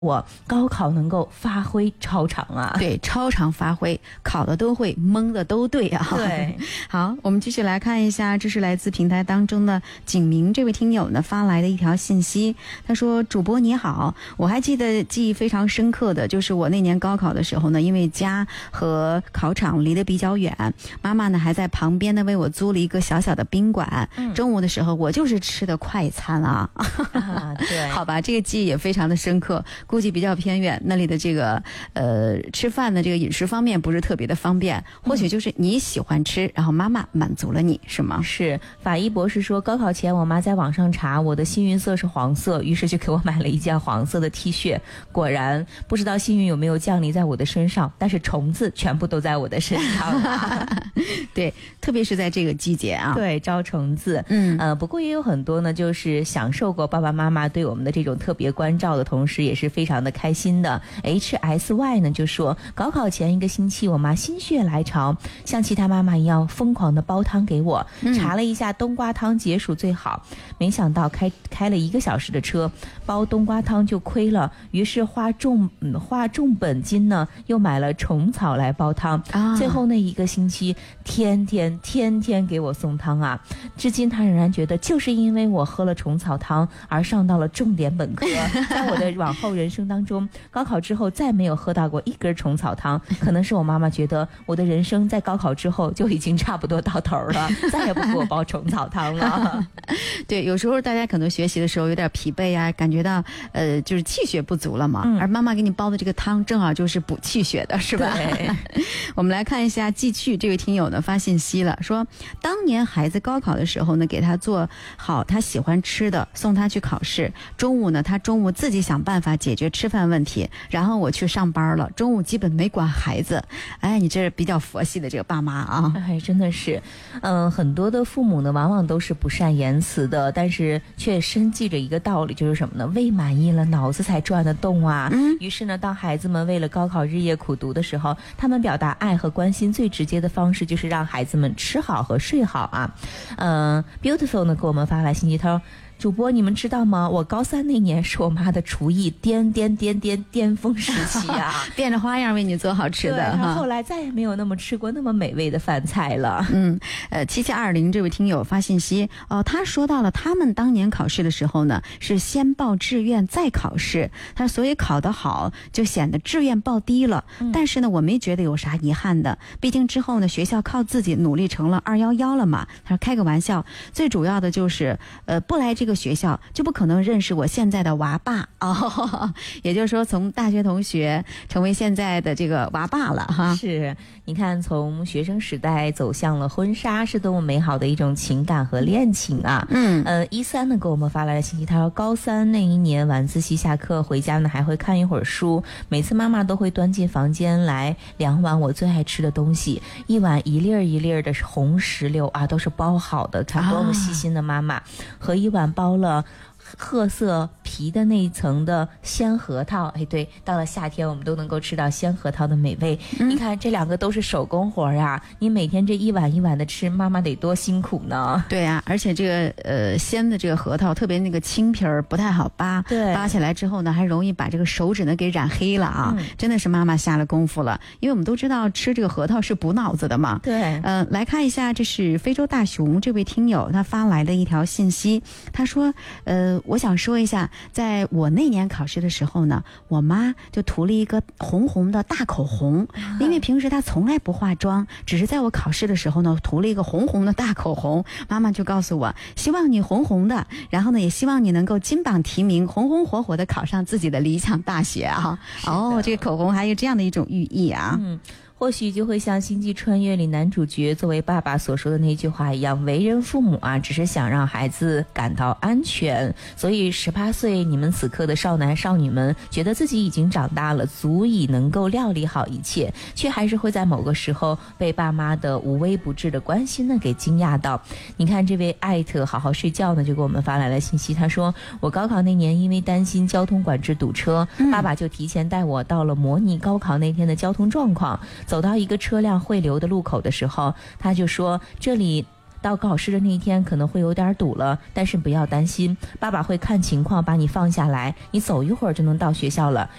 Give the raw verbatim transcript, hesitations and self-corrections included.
我高考能够发挥超常啊。 对，超常发挥，考的都会，蒙的都对啊。 对， 好，我们继续来看一下，这是来自平台当中的景明这位听友呢发来的一条信息。他说：主播你好，我还记得记忆非常深刻的就是我那年高考的时候呢，因为家和考场离得比较远，妈妈呢还在旁边呢为我租了一个小小的宾馆、嗯、中午的时候我就是吃的快餐啊, 啊对，好吧，这个记忆也非常的深刻，估计比较偏远，那里的这个呃吃饭的这个饮食方面不是特别的方便，或许就是你喜欢吃、嗯、然后妈妈满足了你，是吗？ 是。法医博士说，高考前我妈在网上查我的幸运色是黄色，于是就给我买了一件黄色的 T 恤，果然不知道幸运有没有降临在我的身上，但是虫子全部都在我的身上对，特别是在这个季节啊， 对，招虫子。 嗯呃，不过也有很多呢就是享受过爸爸妈妈对我们的这种特别关照的同时也是非常的开心的。 H S Y 呢就说，高考前一个星期我妈心血来潮，像其他妈妈一样疯狂的煲汤给我、嗯、查了一下冬瓜汤解暑最好，没想到开开了一个小时的车煲冬瓜汤就亏了，于是花重、嗯、花重本金呢又买了虫草来煲汤、啊、最后那一个星期天天天天给我送汤啊，至今他仍然觉得就是因为我喝了虫草汤而上到了重点本科在我的往后人生当中，高考之后再没有喝到过一根虫草汤，可能是我妈妈觉得我的人生在高考之后就已经差不多到头了，再也不给我煲虫草汤了对，有时候大家可能学习的时候有点疲惫啊，感觉到呃就是气血不足了嘛、嗯、而妈妈给你煲的这个汤正好就是补气血的，是吧？对我们来看一下继续这位听友呢发信息了，说当年孩子高考的时候呢，给他做好他喜欢吃的，送他去考试，中午呢他中午自己想办法解决吃饭问题，然后我去上班了，中午基本没管孩子。哎，你这是比较佛系的这个爸妈啊。 哎，真的是嗯、呃，很多的父母呢往往都是不善言辞的，但是却深记着一个道理，就是什么呢？胃满意了脑子才转得动啊、嗯、于是呢当孩子们为了高考日夜苦读的时候，他们表达爱和关心最直接的方式就是让孩子们吃好和睡好啊。嗯、呃、Beautiful 呢给我们发来信息，他说，主播你们知道吗？我高三那年是我妈的厨艺巅巅巅巅巅峰时期啊变着花样为你做好吃的。 对，然后后来再也没有那么吃过那么美味的饭菜了。 嗯，呃，七七二零这位听友发信息哦，他说到了他们当年考试的时候呢，是先报志愿再考试，他所以考得好就显得志愿报低了、嗯、但是呢我没觉得有啥遗憾的，毕竟之后呢学校靠自己努力成了二一一了嘛。他说开个玩笑，最主要的就是呃不来这个学校就不可能认识我现在的娃爸哦，也就是说从大学同学成为现在的这个娃爸了哈。 是，你看从学生时代走向了婚纱，是多么美好的一种情感和恋情啊。嗯呃，一三呢给我们发来的信息，他说高三那一年晚自习下课回家呢还会看一会儿书，每次妈妈都会端进房间来两碗我最爱吃的东西，一碗一粒儿一粒儿的红石榴啊，都是包好的，看多么细心的妈妈、啊、和一碗包了褐色皮的那一层的鲜核桃。哎，对，到了夏天我们都能够吃到鲜核桃的美味、嗯、你看这两个都是手工活啊，你每天这一碗一碗的吃，妈妈得多辛苦呢。 对啊，而且这个呃鲜的这个核桃特别那个青皮儿不太好扒， 对， 扒起来之后呢还容易把这个手指呢给染黑了啊、嗯、真的是妈妈下了功夫了，因为我们都知道吃这个核桃是补脑子的嘛。 对， 呃来看一下，这是非洲大熊这位听友他发来的一条信息，他说呃我想说一下，在我那年考试的时候呢，我妈就涂了一个红红的大口红，因为平时她从来不化妆，只是在我考试的时候呢涂了一个红红的大口红，妈妈就告诉我希望你红红的，然后呢也希望你能够金榜题名，红红火火的考上自己的理想大学啊。哦，这个口红还有这样的一种寓意啊。 嗯，或许就会像《星际穿越》里男主角作为爸爸所说的那句话一样，为人父母啊，只是想让孩子感到安全。所以十八岁你们此刻的少男少女们，觉得自己已经长大了，足以能够料理好一切，却还是会在某个时候被爸妈的无微不至的关心呢给惊讶到。你看这位艾特好好睡觉呢就给我们发来了信息，他说我高考那年因为担心交通管制堵车、嗯、爸爸就提前带我到了模拟高考那天的交通状况，走到一个车辆汇流的路口的时候，他就说这里到考试的那一天可能会有点堵了，但是不要担心，爸爸会看情况把你放下来，你走一会儿就能到学校了，